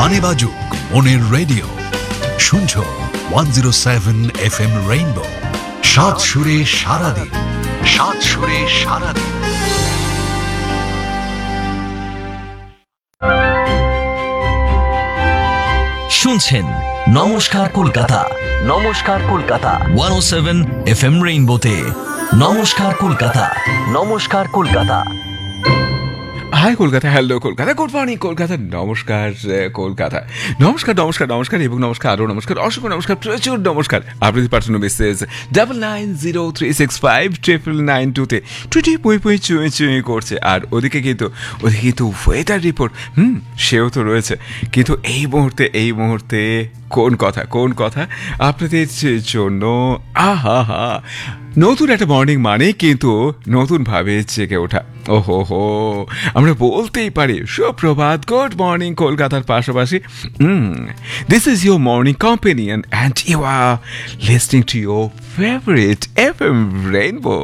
গানে বাজুক মনের রেডিও, শুনছো 107 FM রেইনবো, সাত সুরে সারাদিন, সাত সুরে সারাদিন। শুনছেন নমস্কার কলকাতা, নমস্কার কলকাতা 107 FM রেইনবোতে। নমস্কার কলকাতা, নমস্কার Kolkata. High Kolkata, hello Kolkata, good morning Kolkata, নমস্কার কলকাতা, নমস্কার নমস্কার নমস্কার এবং নমস্কার, আরও নমস্কার, অসংখ্য নমস্কার, প্রচুর নমস্কার। আপনাদের পাঠানো মেসেজ 9903659992-তে টুটি পুই পুই চুঁয়ে চুঁয়ে করছে। আর ওদিকে কিন্তু ওয়েদার রিপোর্ট সেও তো রয়েছে। কিন্তু এই মুহূর্তে কোন কথা আপনাদের জন্য আহা হা নতুন একটা মর্নিং মানে কিন্তু নতুনভাবে জেগে ওঠা। ওহো হো, আমরা বলতেই পারি সুপ্রভাত, গুড মর্নিং কলকাতার পাশাপাশি this is your morning companion and you R listening to your favourite FM rainbow.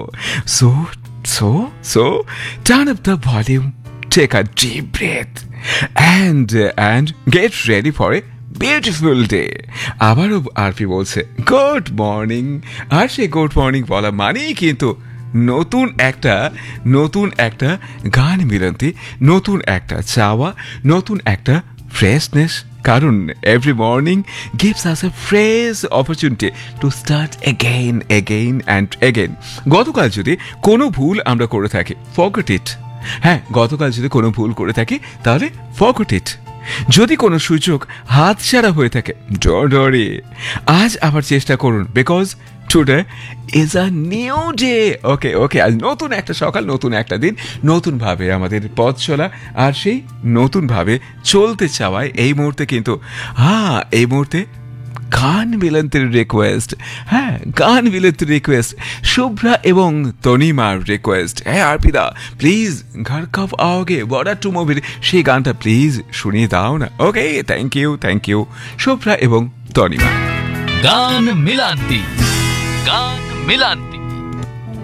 So turn up the volume, take a deep breath and get ready for a beautiful day. আবারও RP বলছে good morning, আর সেই good morning বলা মানেই কিন্তু নতুন একটা গান মিলন্তি, নতুন একটা চাওয়া, নতুন একটা ফ্রেশনেস। কারণ every morning gives us A fresh opportunity to start again and again. গতকাল যদি কোনো ভুল আমরা করে থাকি, ফরগেট ইট। হ্যাঁ, গতকাল যদি কোনো ভুল করে থাকি তাহলে ফরগেট ইট। যদি কোনো সুযোগ হাতছাড়া হয়ে থাকে, ডোন্ট ওয়ারি, আজ আবার চেষ্টা করুন, because today is a new day. ওকে, আজ নতুন একটা সকাল, নতুন একটা দিন, নতুনভাবে আমাদের পথ চলা, আর সেই নতুনভাবে চলতে চাওয়ায় এই মুহূর্তে কিন্তু এই মুহূর্তে গান মিলন্তের রিকোয়েস্ট, শুভ্রা এবং তনিমার রিকোয়েস্ট। হ্যাঁ আরপিদা, প্লিজ ঘর কব आओगे বর্ডার টু মুভির সেই গানটা প্লিজ শুনিয়ে দাও না। ওকে, থ্যাংক ইউ শুভ্রা এবং তনিমা। গান মিলান্তি, গান মিলান্তি।